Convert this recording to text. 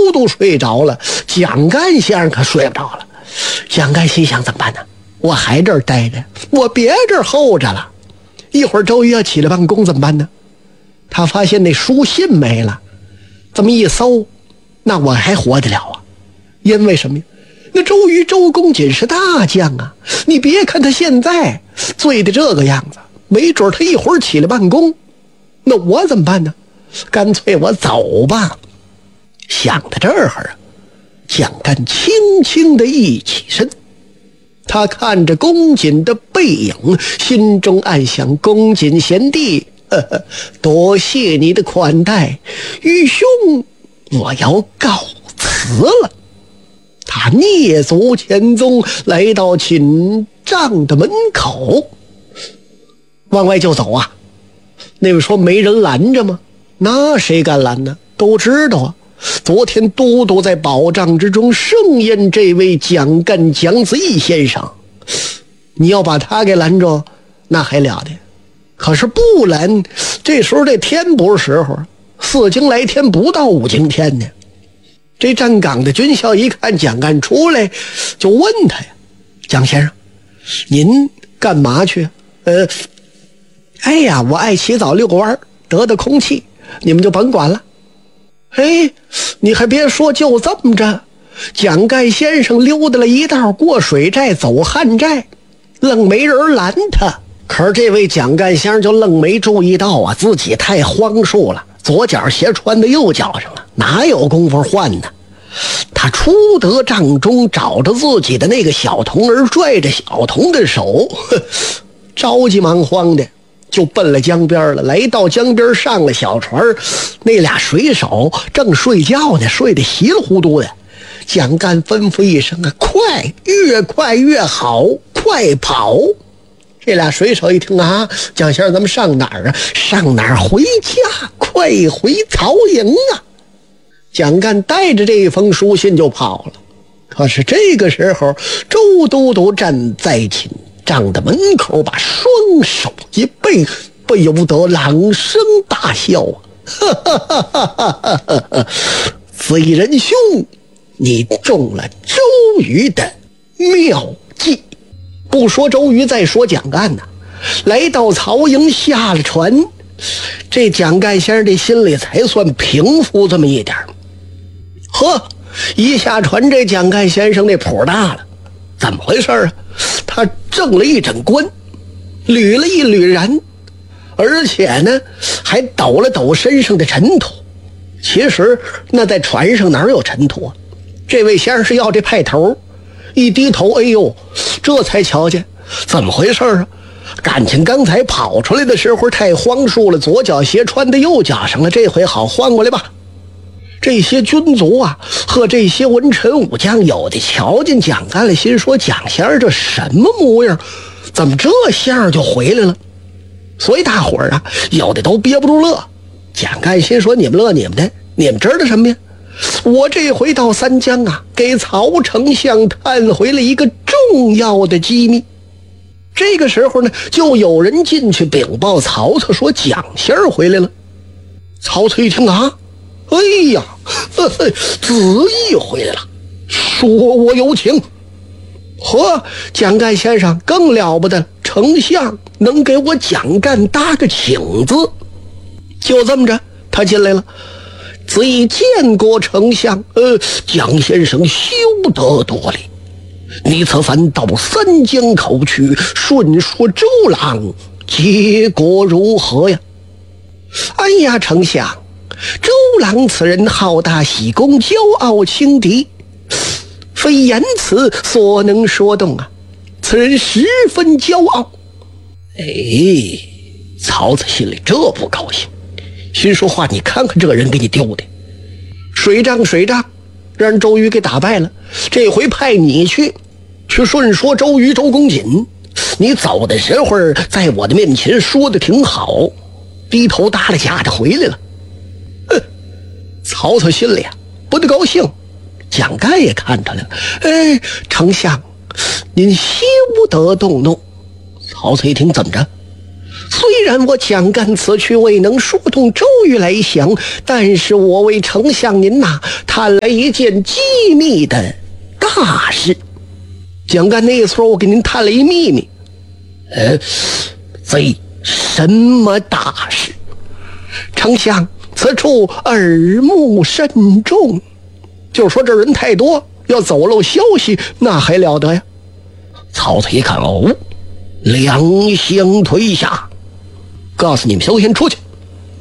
都睡着了，蒋干先生可睡不着了。蒋干心想，怎么办呢？我还这儿待着，我别这儿候着了，一会儿周瑜要起来办公怎么办呢？他发现那书信没了，这么一搜，那我还活得了啊？因为什么呀？那周瑜周公瑾是大将啊，你别看他现在醉的这个样子，没准他一会儿起来办公，那我怎么办呢？干脆我走吧。想到这儿啊，蒋干轻轻地一起身，他看着公瑾的背影，心中暗想：公瑾贤弟，多谢你的宽待，愚兄我要告辞了。他蹑足潜踪，来到寝帐的门口，往外就走啊。那位说没人拦着吗？那谁敢拦呢？都知道啊，昨天都督在保障之中盛宴这位蒋干蒋子义先生，你要把他给拦着，那还了得。可是不拦，这时候这天不是时候，4更来天不到5更天呢。这站岗的军校一看蒋干出来，就问他呀：蒋先生，您干嘛去？哎呀，我爱洗澡遛个弯，得的空气，你们就甭管了。哎，你还别说，就这么着，蒋干先生溜达了一道，过水寨走旱寨，愣没人拦他。可是这位蒋干先生就愣没注意到啊，自己太荒疏了，左脚鞋穿在右脚上了，哪有功夫换呢？他出得帐中，找着自己的那个小童儿，拽着小童的手，着急忙慌的就奔了江边了。来到江边，上了小船，那俩水手正睡觉呢，睡得稀里糊涂的。蒋干吩咐一声啊，快，越快越好，快跑！这俩水手一听啊，蒋先生咱们上哪儿啊？上哪儿？回家，快回曹营啊！蒋干带着这封书信就跑了。可是这个时候，周都督站在寝帐的门口，把双手一背，不由得朗声大笑啊！子义仁兄，你中了周瑜的妙计。不说周瑜，再说蒋干呢。来到曹营，下了船，这蒋干先生这心里才算平复这么一点。呵，一下船，这蒋干先生那谱大了。怎么回事啊？他正了一整冠，捋了一捋髯，而且呢还抖了抖身上的尘土。其实那在船上哪有尘土啊？这位先生是要这派头，一低头，哎呦，这才瞧见怎么回事啊？感情刚才跑出来的时候太荒疏了，左脚鞋穿在右脚上了，这回好换过来吧。这些军卒啊和这些文臣武将有的瞧见蒋干了，心说蒋先生这什么模样，怎么这相就回来了？所以大伙儿啊有的都憋不住乐。蒋干心说，你们乐你们的，你们知道什么呀？我这回到三江啊，给曹丞相探回了一个重要的机密。这个时候呢，就有人进去禀报曹操说蒋先生回来了。曹操一听啊，哎呀，子义回来了，说我有请。呵，蒋干先生更了不得，丞相能给我蒋干搭个请字。就这么着，他进来了。子义见过丞相，蒋先生休得多礼。你此番到三江口去，顺说周郎，结果如何呀？哎呀，丞相，周郎此人好大喜功，骄傲轻敌，非言辞所能说动啊。此人十分骄傲。曹操心里这不高兴，心说话，你看看这个人给你丢的，水仗让周瑜给打败了，这回派你去顺说周瑜周公瑾，你走的时候在我的面前说的挺好，低头搭了假的回来了。曹操心里啊不得高兴。蒋干也看出来了，丞相您休得动怒。曹操一听，怎么着？ 虽然我蒋干此去未能说动周瑜来降，但是我为丞相您谈了一件机密的大事。蒋干那时候我给您谈了一秘密。什么大事？丞相，此处耳目甚重。就是说这人太多，要走漏消息那还了得呀。 曹操一看，两相推下，告诉你们，首先出去。